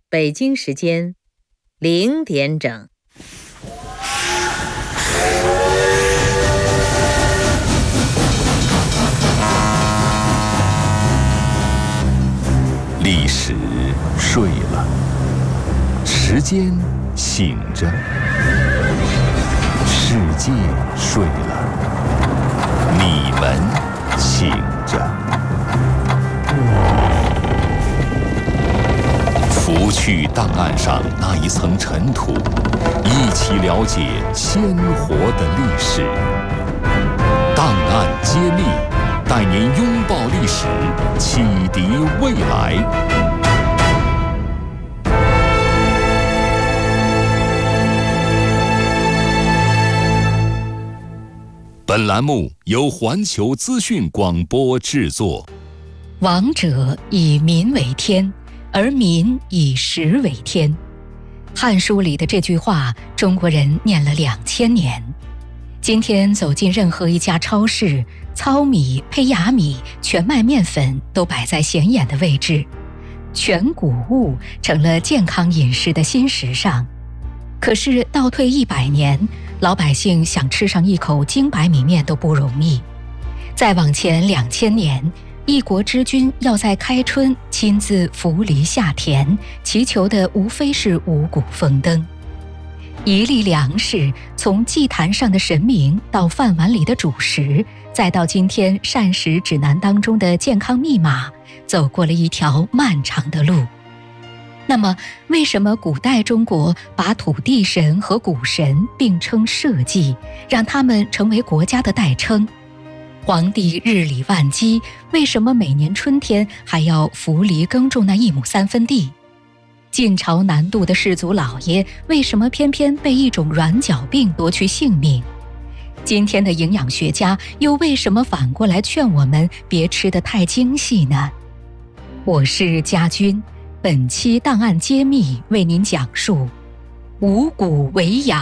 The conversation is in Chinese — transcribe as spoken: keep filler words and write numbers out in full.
北京时间零点整。 历史睡了，时间醒着，世界睡了，你们醒着。拂去档案上那一层尘土，一起了解鲜活的历史。档案揭秘，带您拥抱历史，启迪未来。本栏目由环球资讯广播制作。 王者以民为天，而民以食为天。汉书里的这句话，中国人念了两千年。今天走进任何一家超市，糙米、胚芽米、全麦面粉都摆在显眼的位置，全谷物成了健康饮食的新时尚。可是倒退一百年，老百姓想吃上一口精白米面都不容易。再往前两千年，一国之君要在开春亲自扶犁下田，祈求的无非是五谷丰登。一粒粮食，从祭坛上的神明，到饭碗里的主食，再到今天膳食指南当中的健康密码，走过了一条漫长的路。那么，为什么古代中国把土地神和谷神并称社稷，让他们成为国家的代称？皇帝日理万机，为什么每年春天还要扶犁耕种那一亩三分地？晋朝南渡的士族老爷，为什么偏偏被一种软脚病夺去性命？今天的营养学家又为什么反过来劝我们别吃得太精细呢？我是家军，本期档案揭秘为您讲述五谷为养。